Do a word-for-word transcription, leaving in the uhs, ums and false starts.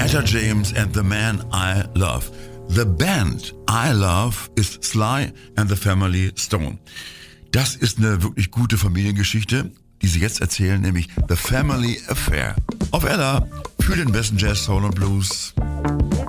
Etta James and the Man I Love. The Band I Love ist Sly and the Family Stone. Das ist eine wirklich gute Familiengeschichte, die sie jetzt erzählen, nämlich The Family Affair. Auf Ella für den besten Jazz, Soul und Blues.